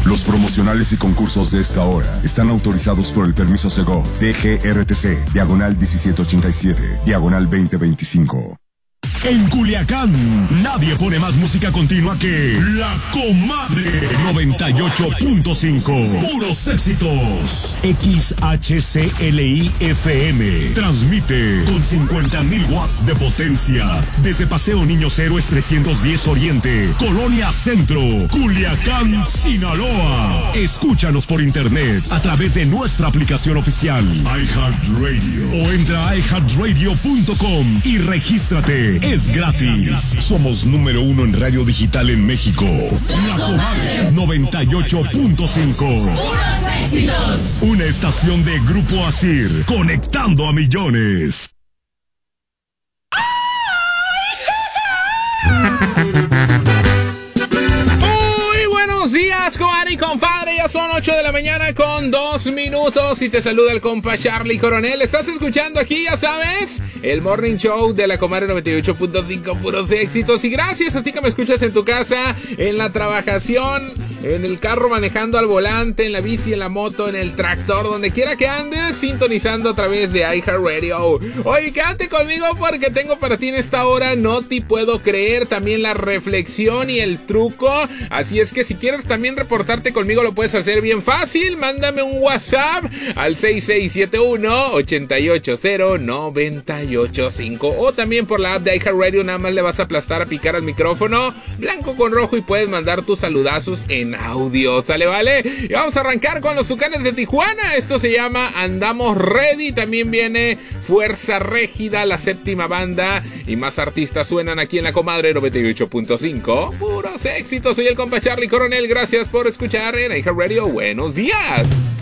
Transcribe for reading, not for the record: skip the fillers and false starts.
Los promocionales y concursos de esta hora están autorizados por el permiso Segov, DGRTC, diagonal 1787, diagonal 2025. En Culiacán, nadie pone más música continua que La Comadre 98.5. Puros éxitos. XHCLI FM. Transmite con 50,000 watts de potencia. Desde Paseo Niños Héroes 310 Oriente, Colonia Centro, Culiacán, Sinaloa. Escúchanos por internet a través de nuestra aplicación oficial iHeartRadio o entra a iHeartRadio.com y regístrate. Es gratis. Somos número 1 en radio digital en México. La Comadre 98.5. ¡Puros éxitos! Una estación de Grupo Asir, conectando a millones. Muy buenos días, comadre y compadre. Ya son 8 de la mañana con 2 minutos y te saluda el compa Charlie Coronel. Estás escuchando aquí, ya sabes, el Morning Show de la Comadre 98.5, puros éxitos. Y gracias a ti que me escuchas en tu casa, en la trabajación, en el carro manejando al volante, en la bici, en la moto, en el tractor, donde quiera que andes, sintonizando a través de iHeartRadio. Oye, quédate conmigo porque tengo para ti en esta hora No Te Puedo Creer, también la reflexión y el truco. Así es que si quieres también reportarte conmigo, lo puedes hacer bien fácil. Mándame un WhatsApp al 6671-880-985 o también por la app de iHeartRadio. Nada más le vas a aplastar a picar al micrófono blanco con rojo y puedes mandar tus saludazos en audio, ¿sale? ¿Vale? Y vamos a arrancar con los Tucanes de Tijuana. Esto se llama Andamos Ready. También viene Fuerza Régida, la séptima banda, y más artistas suenan aquí en la Comadre 98.5. Puros éxitos. Soy el compa Charlie Coronel. Gracias por escuchar en iHeartRadio. Buenos días.